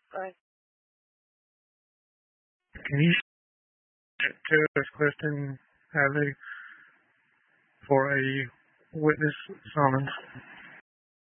Right. Can you tell us Clifton Hadley for a witness summons?